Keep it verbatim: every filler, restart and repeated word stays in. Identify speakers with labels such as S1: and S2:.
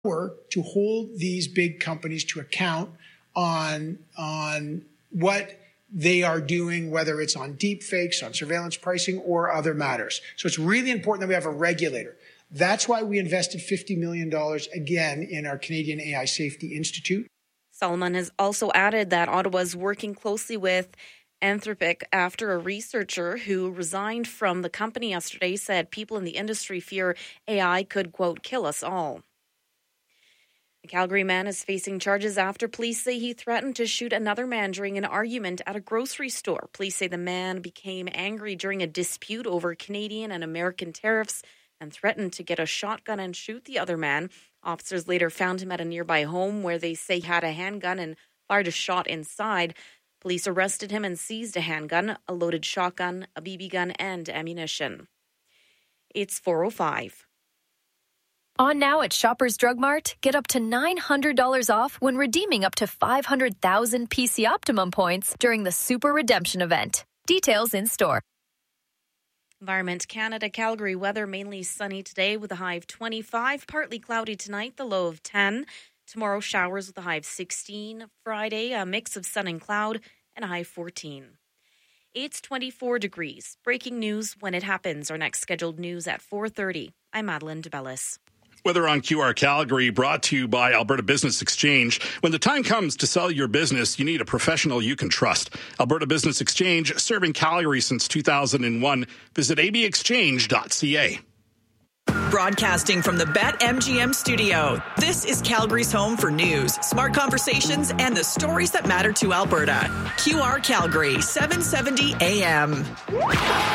S1: work to hold these big companies to account on, on what they are doing, whether it's on deep fakes, on surveillance pricing, or other matters. So it's really important that we have a regulator. That's why we invested fifty million dollars again in our Canadian A I Safety Institute.
S2: Solomon has also added that Ottawa is working closely with Anthropic after a researcher who resigned from the company yesterday said people in the industry fear A I could, quote, kill us all. A Calgary man is facing charges after police say he threatened to shoot another man during an argument at a grocery store. Police say the man became angry during a dispute over Canadian and American tariffs and threatened to get a shotgun and shoot the other man. Officers later found him at a nearby home where they say he had a handgun and fired a shot inside. Police arrested him and seized a handgun, a loaded shotgun, a B B gun, and ammunition. It's four oh five.
S3: On now at Shoppers Drug Mart, get up to nine hundred dollars off when redeeming up to five hundred thousand P C Optimum points during the Super Redemption event. Details in store.
S2: Environment Canada, Calgary weather mainly sunny today with a high of twenty-five. Partly cloudy tonight, the low of ten. Tomorrow, showers with a high of sixteen. Friday, a mix of sun and cloud and a high of fourteen. It's twenty-four degrees. Breaking news when it happens. Our next scheduled news at four thirty. I'm Madeline DeBellis.
S4: Weather on Q R Calgary brought to you by Alberta Business Exchange. When the time comes to sell your business, you need a professional you can trust. Alberta Business Exchange, serving Calgary since two thousand one. Visit a b exchange dot c a.
S5: Broadcasting from the BetMGM studio, this is Calgary's home for news, smart conversations, and the stories that matter to Alberta. Q R Calgary, seven seventy A M.